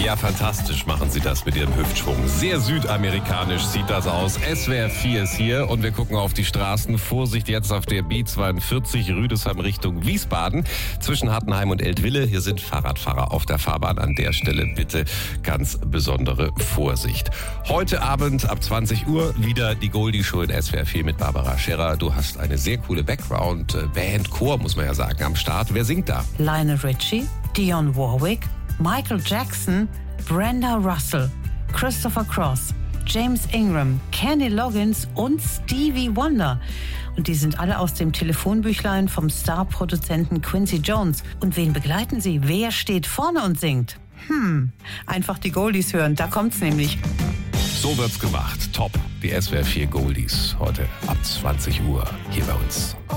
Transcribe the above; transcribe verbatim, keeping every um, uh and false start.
Ja, fantastisch machen sie das mit ihrem Hüftschwung. Sehr südamerikanisch sieht das aus. S W R vier ist hier und wir gucken auf die Straßen. Vorsicht jetzt auf der B zweiundvierzig Rüdesheim Richtung Wiesbaden. Zwischen Hattenheim und Eltville. Hier sind Fahrradfahrer auf der Fahrbahn. An der Stelle bitte ganz besondere Vorsicht. Heute Abend ab zwanzig Uhr wieder die Goldie Show in S W R vier mit Barbara Scherrer. Du hast eine sehr coole Background-Band, Chor muss man ja sagen, am Start. Wer singt da? Lionel Richie, Dionne Warwick, Michael Jackson, Brenda Russell, Christopher Cross, James Ingram, Kenny Loggins und Stevie Wonder. Und die sind alle aus dem Telefonbüchlein vom Star-Produzenten Quincy Jones. Und wen begleiten sie? Wer steht vorne und singt? Hm, einfach die Goldies hören, da kommt's nämlich. So wird's gemacht. Top. Die S W R vier Goldies. Heute ab zwanzig Uhr hier bei uns.